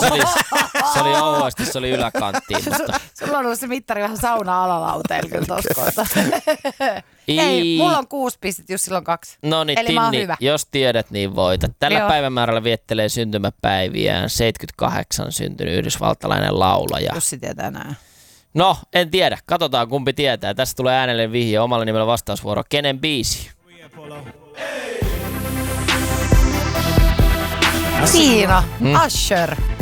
Se oli ohuesti, se oli yläkanttiin. Mutta... Sulla on ollut se mittari vähän sauna-alalauteella kyllä tossa kohta. Ei, mulla on 6 pistettä, jos sillä on 2. No niin, eli Tinni, jos tiedät, niin voitat. Tällä päivämäärällä viettelee syntymäpäiviään 78 syntynyt yhdysvaltalainen laulaja. Jussi tietää näin. No, en tiedä. Katsotaan kumpi tietää. Tässä tulee äänelle vihje omalla nimellä vastausvuoro. Kenen biisi? Siinä, Usher.